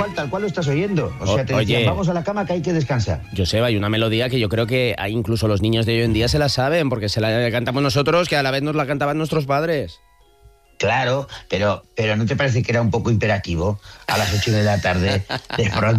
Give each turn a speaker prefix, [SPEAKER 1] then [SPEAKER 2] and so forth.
[SPEAKER 1] tal cual lo estás oyendo. O sea, te decían,
[SPEAKER 2] Oye,
[SPEAKER 1] vamos a la cama que hay que descansar.
[SPEAKER 2] Joseba, hay una melodía que yo creo que incluso los niños de hoy en día se la saben, porque se la cantamos nosotros, que a la vez nos la cantaban nuestros padres.
[SPEAKER 1] Claro, pero ¿no te parece que era un poco imperativo a las 8 de la tarde de pronto